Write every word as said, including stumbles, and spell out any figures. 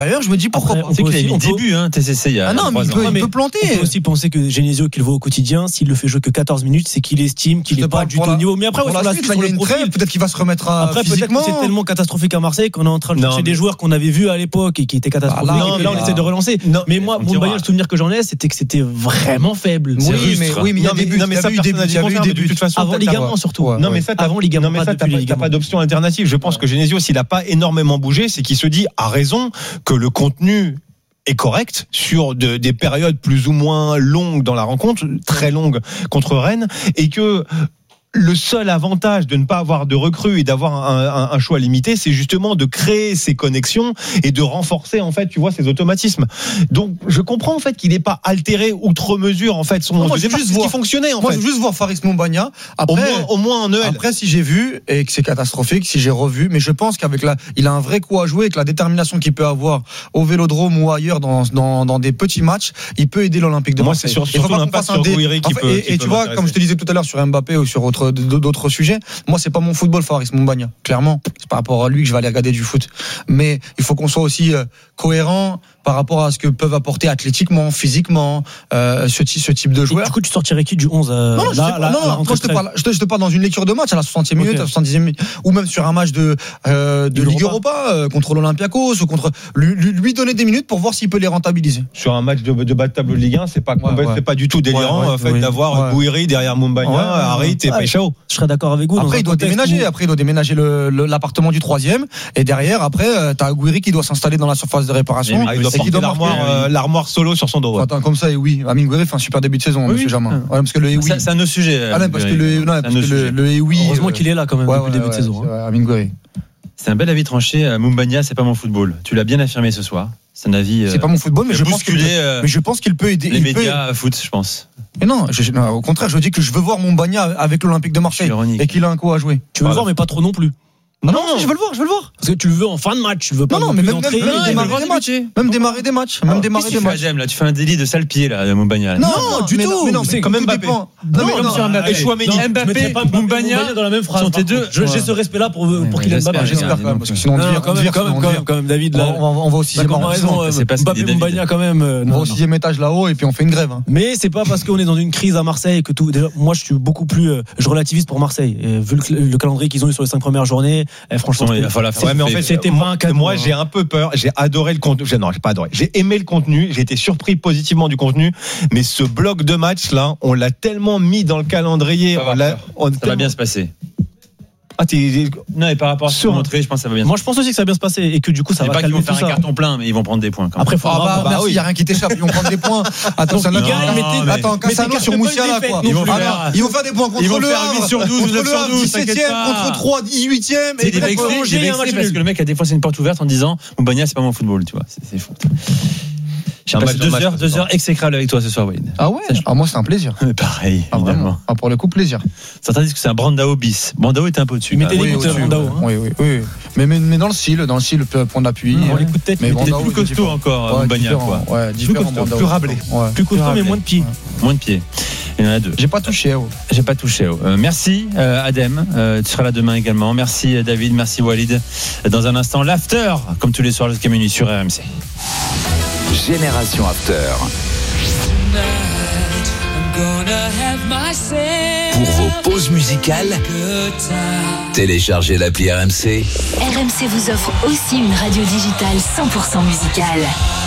D'ailleurs, je me dis pourquoi Après, pas. on C'est peut qu'il a aussi- mis on le peut- début, hein, T C C, il y a Ah non, mais il trois peut, ans. il mais peut planter. On peut aussi penser que Genesio, qu'il voit au quotidien, s'il le fait jouer que quatorze minutes, c'est qu'il estime qu'il Je n'est te pas parle du pour tout au la- niveau. Mais après, pour ouais, la sur la suite, suite, là, sur il y a le une profil, trêve, peut-être qu'il va se remettre à après, peut-être que physiquement. c'est tellement catastrophique à Marseille qu'on est en train de Non, chercher mais- des joueurs qu'on avait vus à l'époque et qui étaient catastrophiques. Bah là, et puis là, non, on mais- essaie de relancer. Non, mais moi, on mon dira. meilleur souvenir que j'en ai, c'était que c'était vraiment faible. Oui, C'est mais rustre. oui, mais il y a Non, des mais- buts, non, mais il y a ça, eu des personne n'a buts, dit il y a eu contraire, des mais de buts. toute façon, Avant t'as- ligament, surtout. Ouais. Non mais ça, t'as- Avant ligament, non mais pas ça, t'as depuis pas, les t'as pas ligaments. d'option alternative. Je pense que Genesio, s'il a pas énormément bougé, c'est qu'il se dit à raison que le contenu est correct sur de, des périodes plus ou moins longues dans la rencontre, très longues contre Rennes, et que le seul avantage de ne pas avoir de recrues et d'avoir un, un, un choix limité, c'est justement de créer ces connexions et de renforcer en fait, tu vois, ces automatismes. Donc, je comprends en fait qu'il n'est pas altéré outre mesure en fait son Non, moi, je départ, veux juste c'est ce qui voir- fonctionnait en Moi, fait. je veux juste voir Faris Mumbagna. Au Après, moins, au moins en E L. Après, si j'ai vu et que c'est catastrophique, si j'ai revu, mais je pense qu'avec la, il a un vrai coup à jouer, avec la détermination qu'il peut avoir au Vélodrome ou ailleurs dans, dans, dans des petits matchs, il peut aider l'Olympique de Moi, Marseille. c'est sur- Il faut surtout pas qu'on l'impact fasse un sur dé- Gouiri qui en fait, peut- et, qui et peut tu vois, m'intéresser. comme je te disais tout à l'heure sur Mbappé ou sur autre, d'autres sujets, moi, c'est pas mon football, Faris Mumbagna. Clairement, c'est par rapport à lui que je vais aller regarder du foot. Mais il faut qu'on soit aussi euh, cohérent par rapport à ce que peuvent apporter athlétiquement, physiquement, euh, ce, type, ce type de Et joueurs. du coup, tu sortirais qui du onze euh, Non, non, je là, sais pas, là, non, à la non, rentrée moi, je te de parle, je te, je te parle dans une lecture de match à la soixantième minute, Ok. à la soixante-dixième minute, ou même sur un match de, euh, de Ligue Ligue Europa, euh, contre l'Olympiakos, ou contre, lui, lui, lui donner des minutes pour voir s'il peut les rentabiliser. Sur un match de, de bas de tableau de Ligue un, c'est pas, Ouais, ouais. c'est pas du tout délirant Ouais, ouais, en fait, oui. d'avoir Ouais. Gouiri derrière Mumbagna, Ouais, ouais, Harit et ouais. Peixao. Je serais d'accord avec vous. dans Après, un il doit contexte déménager, où- après, il doit déménager le, le- l'appartement du troisième, et derrière, après, euh, t'as Gouiri qui doit s'installer dans la surface de réparation, Ah, il doit et qui porter doit l'armoire, marquer. euh, l'armoire solo sur son dos. ouais. Attends, comme ça, et oui, Amine Gouiri fait un super début de saison, Oui, monsieur oui. Jamin. Ouais, parce que le, et oui. Ça, C'est un autre sujet. Ah, non, parce que le, non, C'est parce un que autre le, sujet. le, et oui. Heureusement euh, qu'il est là quand même ouais, depuis le ouais, début de ouais, saison. c'est hein. vrai, Amine Gouiri. C'est un bel avis tranché. euh, Mumbagna, c'est pas mon football. Tu l'as bien affirmé ce soir. C'est un avis. C'est pas mon football, mais qui je a pense qu'il bousculé, peut, euh, mais je pense qu'il peut aider. les il peut- médias euh, foot, je pense. Mais non, je- non, au contraire, je dis que je veux voir Mumbagna avec l'Olympique de Marseille Ironique. et qu'il a un coup à jouer. Tu veux le Voilà. voir, mais pas trop non plus. Non, non, je veux le voir, je veux le voir. Parce que tu le veux en fin de match, tu veux pas Non, non, non mais plus même, entrer. même, même Non, démarrer il veut des voir matchs, débuter. même démarrer des matchs, même démarrer Qu'est-ce des que tu fais, matchs. Adem, là Tu fais un délit de sale pied, là, de Mumbagna. là. Non, Non, du mais tout. non, mais non, C'est mais comme tout Mbappé. dépend. Non, mais mais comme sur Mbappé. Et Chouameni. non, je Mbappé, mettrais pas Mbappé, Mumbagna, Mumbagna dans la même phrase. sont par tes contre. deux. Je- J'ai ce respect-là pour pour Kylian j'espère, Mbappé. J'espère quand même, parce que sinon on Non, devient, quand on même, devient, quand même, on quand devient. même, quand même, David. Là, On va- on va au la sixième comparaison, arrondissement. euh, c'est pas ce qu'il Mbappé, dit, David. Mumbagna, quand même. euh, On va non, au non. sixième étage là-haut et puis on fait une grève. hein. Mais c'est pas parce qu'on est dans une crise à Marseille et que tout. Déjà, moi, je suis beaucoup plus. euh, Je relativise pour Marseille. Et vu le, le calendrier qu'ils ont eu sur les cinq premières journées, eh, franchement, Ouais, il va c'était- falloir faire- Ouais, mais en fait, c'était moi, pas un cadeau. moi, hein. j'ai un peu peur. J'ai adoré le contenu. J'ai- Non, j'ai pas adoré. J'ai aimé le contenu. J'ai été surpris positivement du contenu. Mais ce bloc de match là, on l'a tellement mis dans le calendrier. Ça va on l'a- faire. on Ça va bien se passer. Ah, t'es- Non, et par rapport à ce Sur- qu'ils ont montré, je pense que ça va bien se Moi, je pense aussi que ça va bien se passer et que du coup, ça passer. va Pas qu'ils calmer vont faire tout un ça. carton plein, mais ils vont prendre des points quand même. Après, Ah faudra bah, voir. merci, il oui. n'y a rien qui t'échappe, ils vont prendre des points. Attends, Donc, ça n'a ils pas- gagnent, mais t'es- Attends, mais Cassano t'écartes sur pas Moussiala, une quoi. défaite non Ah plus. non, Ils vont faire des points contre Ils vont le faire Havre, huit sur douze, contre neuf le sur Havre, douze, t'inquiète dix-septième, pas. contre trois, dix-huitième. C'est et des peut-être vexés, prolonger, j'ai un vexé match parce nul. que le mec a des fois c'est une porte ouverte en disant Mumbagna c'est pas mon football, tu vois, c'est, c'est fou. J'ai Un passé match, deux un match, heures, ça deux se heures exécrables avec toi ce soir, Walid. Ah ouais. Ah moi c'est un plaisir. Mais pareil, Ah évidemment. vraiment. Ah pour le coup plaisir. Certains disent que c'est un Brandao bis. Brandao était un peu au-dessus. Il mettait quand les même. Oui, écouteurs, au-dessus, Brandao, hein. Oui oui oui. Mais mais mais dans le style, dans le style le point d'appui. Pour euh, les coups de tête, mais il bon, mettait Brandao, Plus il est costaud différent. encore, Ouais, Mumbagna, différent, quoi. Ouais, différent. costaud, Brandao. plus rablé. Ouais. plus costaud, mais rappelé. moins de pieds. Moins de pieds. Il y en a deux. J'ai pas touché. oh. J'ai pas touché. oh. Euh, merci euh, Adem, Euh, tu seras là demain également. Merci euh, David, merci Walid. Dans un instant, l'after, comme tous les soirs jusqu'à minuit sur R M C. Génération After. Pour vos pauses musicales, téléchargez l'appli R M C. R M C vous offre aussi une radio digitale cent pour cent musicale.